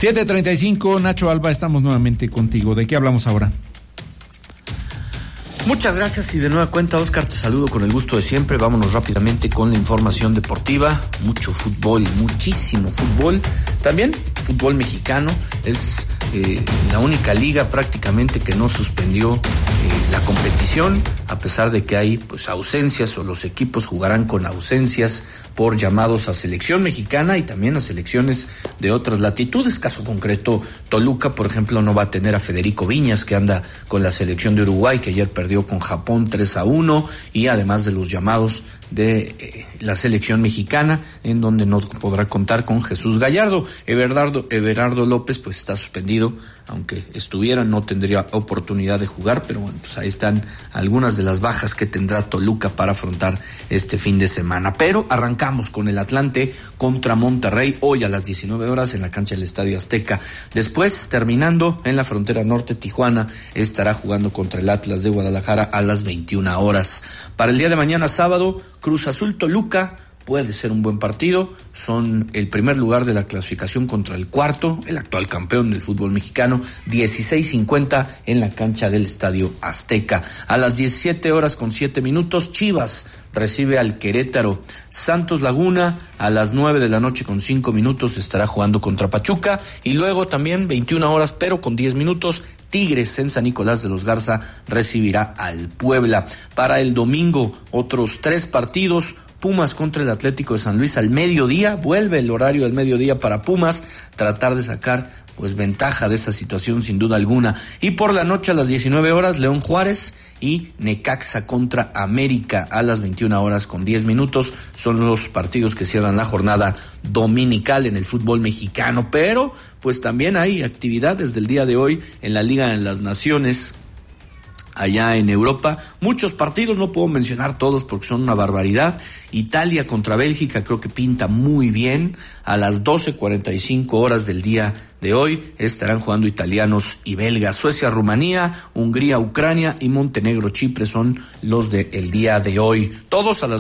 7:35, Nacho Alba, estamos nuevamente contigo. ¿De qué hablamos ahora? Muchas gracias y de nueva cuenta, Oscar, te saludo con el gusto de siempre. Vámonos rápidamente con la información deportiva. Mucho fútbol, muchísimo fútbol. También fútbol mexicano. Es la única liga prácticamente que no suspendió la competición, a pesar de que hay pues ausencias, o los equipos jugarán con ausencias por llamados a selección mexicana y también a selecciones de otras latitudes. Caso concreto, Toluca, por ejemplo, no va a tener a Federico Viñas, que anda con la selección de Uruguay, que ayer perdió con Japón 3-1, y además de los llamados de la selección mexicana, en donde no podrá contar con Jesús Gallardo. Everardo López pues está suspendido, aunque estuviera, no tendría oportunidad de jugar, pero bueno, pues ahí están algunas de las bajas que tendrá Toluca para afrontar este fin de semana. Pero arrancamos con el Atlante contra Monterrey, hoy a las 19 horas en la cancha del Estadio Azteca. Después, terminando en la frontera norte, Tijuana estará jugando contra el Atlas de Guadalajara a las 21 horas. Para el día de mañana, sábado, Cruz Azul Toluca. Puede ser un buen partido, son el primer lugar de la clasificación contra el cuarto, el actual campeón del fútbol mexicano, 16:50 en la cancha del Estadio Azteca. A las 17 horas con 7 minutos, Chivas recibe al Querétaro. Santos Laguna a las 9 de la noche con 5 minutos estará jugando contra Pachuca, y luego también 21 horas pero con 10 minutos, Tigres en San Nicolás de los Garza recibirá al Puebla. Para el domingo, otros 3 partidos. Pumas contra el Atlético de San Luis al mediodía, vuelve el horario del mediodía para Pumas, tratar de sacar pues ventaja de esa situación sin duda alguna. Y por la noche a las 19 horas, León Juárez y Necaxa contra América a las 21 horas con 10 minutos. Son los partidos que cierran la jornada dominical en el fútbol mexicano, pero pues también hay actividad desde el día de hoy en la Liga de las Naciones. Allá en Europa, muchos partidos, no puedo mencionar todos porque son una barbaridad. Italia contra Bélgica creo que pinta muy bien. A las 12:45 horas del día de hoy estarán jugando italianos y belgas. Suecia, Rumanía, Hungría, Ucrania y Montenegro, Chipre son los del día de hoy. Todos a las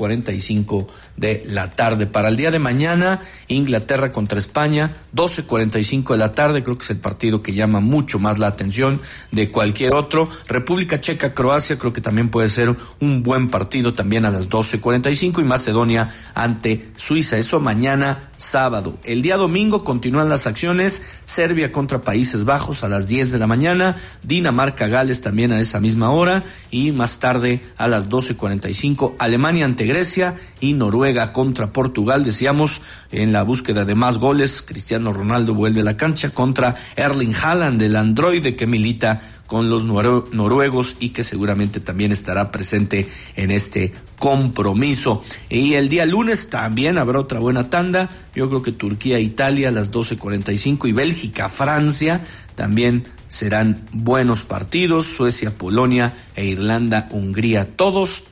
12:45 de la tarde. Para el día de mañana, Inglaterra contra España, 12:45 de la tarde. Creo que es el partido que llama mucho más la atención de cualquier otro. República Checa, Croacia, creo que también puede ser un buen partido también a las 12:45, y Macedonia ante Suiza. Eso mañana sábado. El día domingo continúan las acciones. Serbia contra Países Bajos a las 10 de la mañana, Dinamarca, Gales también a esa misma hora, y más tarde a las 12:45 Alemania ante Grecia y Noruega contra Portugal. Decíamos, en la búsqueda de más goles, Cristiano Ronaldo vuelve a la cancha contra Erling Haaland, el androide que milita con los noruegos y que seguramente también estará presente en este compromiso. Y el día lunes también habrá otra buena tanda. Yo creo que Turquía-Italia a las 12:45 y Bélgica-Francia también serán buenos partidos. Suecia-Polonia e Irlanda-Hungría, todos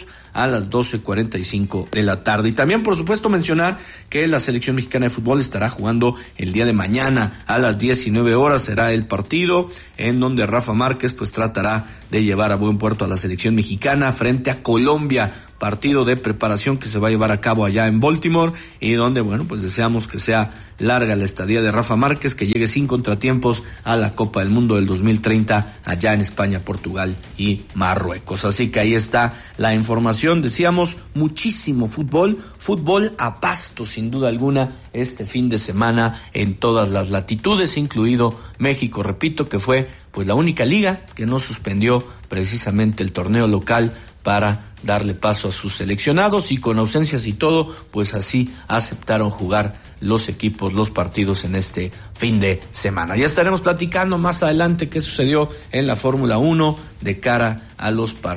a las 12:45 de la tarde. Y también, por supuesto, mencionar que la selección mexicana de fútbol estará jugando el día de mañana a las 19 horas. Será el partido en donde Rafa Márquez pues tratará de llevar a buen puerto a la selección mexicana frente a Colombia. Partido de preparación que se va a llevar a cabo allá en Baltimore, y donde, bueno, pues deseamos que sea larga la estadía de Rafa Márquez, que llegue sin contratiempos a la Copa del Mundo del 2030 allá en España, Portugal y Marruecos. Así que ahí está la información. Decíamos, muchísimo fútbol a pasto sin duda alguna este fin de semana en todas las latitudes, incluido México, repito, que fue pues la única liga que no suspendió precisamente el torneo local para darle paso a sus seleccionados, y con ausencias y todo, pues así aceptaron jugar los equipos, los partidos en este fin de semana. Ya estaremos platicando más adelante qué sucedió en la Fórmula 1 de cara a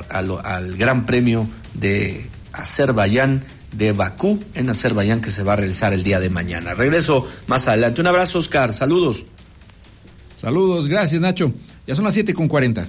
al Gran Premio de Azerbaiyán, de Bakú en Azerbaiyán, que se va a realizar el día de mañana. Regreso más adelante. Un abrazo, Oscar. Saludos. Saludos, gracias, Nacho. Ya son las 7:40.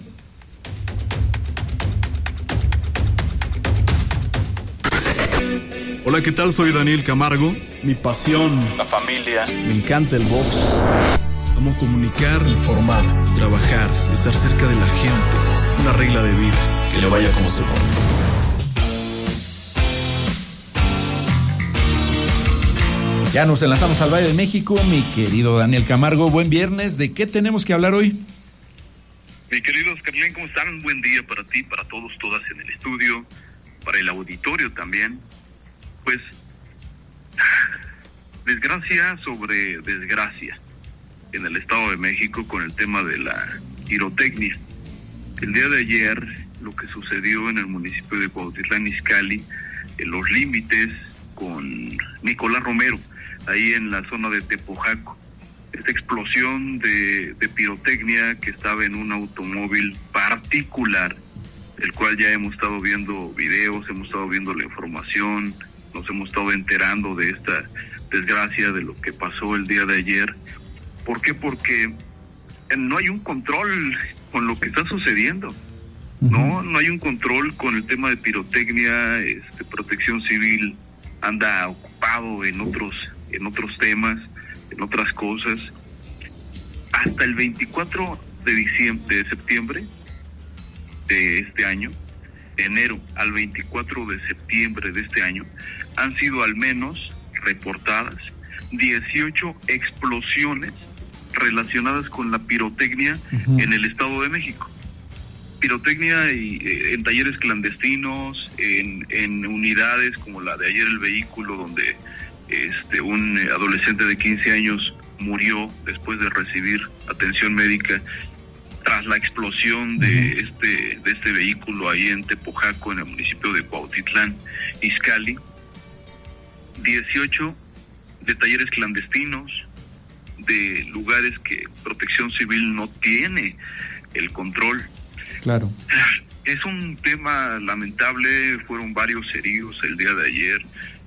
Hola, ¿qué tal? Soy Daniel Camargo. Mi pasión, la familia. Me encanta el box. Amo comunicar, informar, trabajar, estar cerca de la gente. Una regla de vida. Que le vaya como se pone. Ya nos enlazamos al Valle de México, mi querido Daniel Camargo. Buen viernes. ¿De qué tenemos que hablar hoy? Mi querido Oscarlín, ¿cómo están? Buen día para ti, para todos, todas en el estudio, para el auditorio también. Pues, desgracia sobre desgracia en el Estado de México con el tema de la pirotecnia. El día de ayer, lo que sucedió en el municipio de Cuautitlán Izcalli, en los límites con Nicolás Romero, ahí en la zona de Tepojaco. Esta explosión de pirotecnia que estaba en un automóvil particular, el cual ya hemos estado viendo videos, hemos estado viendo la información, nos hemos estado enterando de esta desgracia, de lo que pasó el día de ayer. ¿Por qué? Porque no hay un control con lo que está sucediendo. No hay un control con el tema de pirotecnia. Protección Civil anda ocupado en otros temas, en otras cosas. Hasta el 24 de septiembre de este año, de enero al 24 de septiembre de este año, han sido al menos reportadas 18 explosiones relacionadas con la pirotecnia en el Estado de México. Pirotecnia en talleres clandestinos, en unidades como la de ayer, el vehículo donde un adolescente de 15 años murió después de recibir atención médica tras la explosión de este vehículo ahí en Tepojaco, en el municipio de Cuautitlán Izcalli. 18 de talleres clandestinos, de lugares que Protección Civil no tiene el control. Claro. Es un tema lamentable, fueron varios heridos el día de ayer.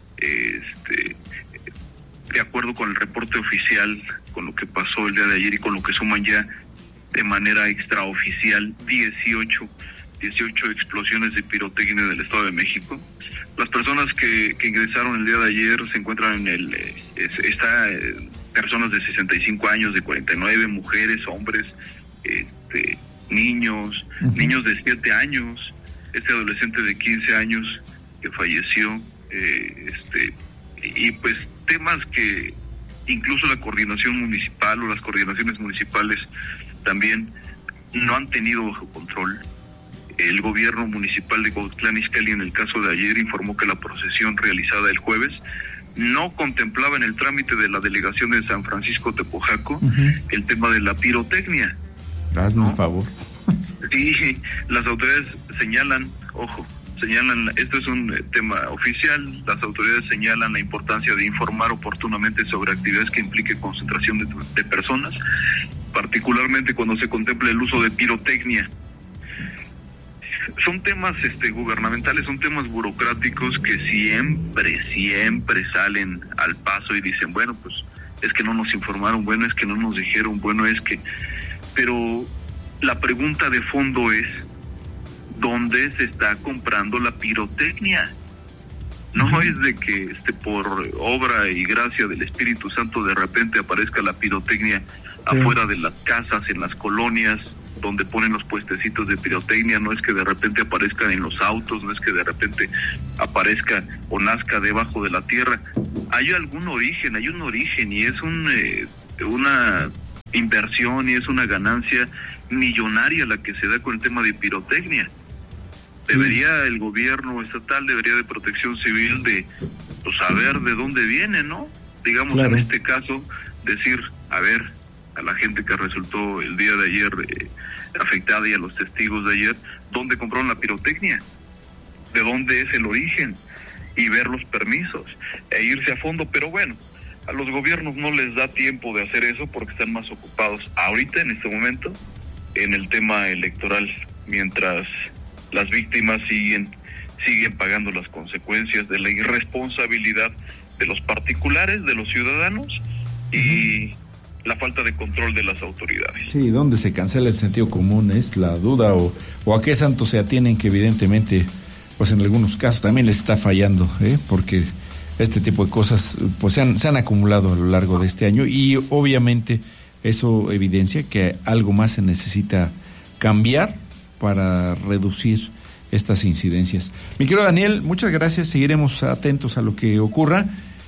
De acuerdo con el reporte oficial, con lo que pasó el día de ayer y con lo que suman ya de manera extraoficial 18 explosiones de pirotecnia del Estado de México. Las personas que ingresaron el día de ayer se encuentran personas de 65 años, de 49, mujeres, hombres, niños de 7 años, este adolescente de 15 años que falleció, y pues temas que incluso la coordinación municipal o las coordinaciones municipales también no han tenido bajo control. El gobierno municipal de Cuautitlán Izcalli, en el caso de ayer, informó que la procesión realizada el jueves no contemplaba en el trámite de la delegación de San Francisco Tepojaco el tema de la pirotecnia. Hazme un favor. Sí, las autoridades señalan, esto es un tema oficial, las autoridades señalan la importancia de informar oportunamente sobre actividades que impliquen concentración de personas, particularmente cuando se contempla el uso de pirotecnia. Son temas gubernamentales, son temas burocráticos que siempre salen al paso y dicen, bueno, pues es que no nos informaron, bueno, es que no nos dijeron, bueno, es que... Pero la pregunta de fondo es, ¿dónde se está comprando la pirotecnia? No es de que por obra y gracia del Espíritu Santo de repente aparezca la pirotecnia afuera de las casas, en las colonias, donde ponen los puestecitos de pirotecnia. No es que de repente aparezcan en los autos, no es que de repente aparezca o nazca debajo de la tierra. Hay un origen y es una inversión y es una ganancia millonaria la que se da con el tema de pirotecnia. Debería el gobierno estatal, debería de Protección Civil de saber de dónde viene, ¿no? Digamos, claro. En este caso, decir, a ver, a la gente que resultó el día de ayer afectada y a los testigos de ayer, ¿dónde compraron la pirotecnia? ¿De dónde es el origen? Y ver los permisos e irse a fondo. Pero bueno, a los gobiernos no les da tiempo de hacer eso porque están más ocupados ahorita, en este momento, en el tema electoral, mientras las víctimas siguen pagando las consecuencias de la irresponsabilidad de los particulares, de los ciudadanos, y la falta de control de las autoridades. Sí, donde se cancela el sentido común es la duda, o a qué santos se atienen, que evidentemente, pues en algunos casos también les está fallando, porque este tipo de cosas pues se han acumulado a lo largo de este año, y obviamente eso evidencia que algo más se necesita cambiar para reducir estas incidencias. Mi querido Daniel, muchas gracias, seguiremos atentos a lo que ocurra,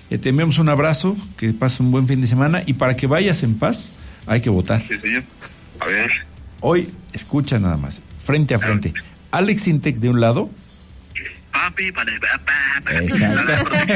Te enviamos un abrazo, que pases un buen fin de semana y para que vayas en paz hay que votar. Sí, señor. A ver. Hoy, escucha nada más, frente a frente. Alex Sintek de un lado. Papi, para Exacto.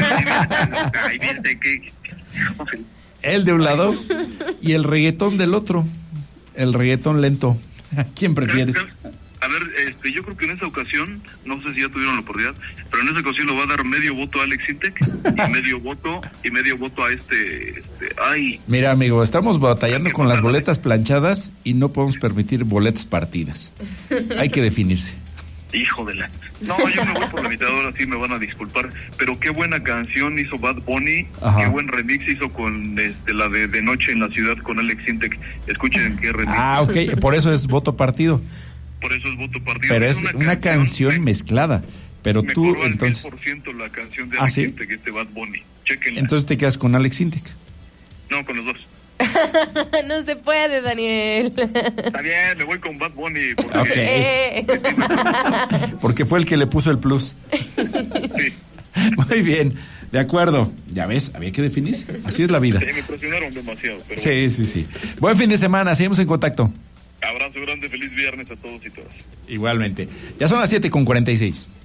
Él de un lado y el reggaetón del otro. El reggaetón lento. ¿Quién prefieres? A ver, yo creo que en esa ocasión, no sé si ya tuvieron la oportunidad, pero en esa ocasión lo va a dar medio voto a Alex Sintek y medio voto a ay. Mira, amigo, estamos batallando con las boletas planchadas y no podemos permitir boletas partidas. Hay que definirse. Hijo de la... No, yo me voy por la mitad, ahora sí me van a disculpar, pero qué buena canción hizo Bad Bunny. Ajá. Qué buen remix hizo con la de Noche en la Ciudad con Alex Sintek. Escuchen qué remix. Ah, ok, por eso es voto partido. Por eso es voto partido. Pero es una canción mezclada. Pero me tú, cobró al entonces... 10% la canción de Alex Sintek, Bad Bunny. Chequenla. Entonces te quedas con Alex Sintek. No, con los dos. No se puede, Daniel. Está bien, me voy con Bad Bunny. Porque fue el que le puso el plus. Sí. Muy bien, de acuerdo. Ya ves, había que definirse. Así es la vida. Sí, me presionaron demasiado. Pero sí. Buen fin de semana, seguimos en contacto. Abrazo grande, feliz viernes a todos y todas. Igualmente. Ya son las 7:46.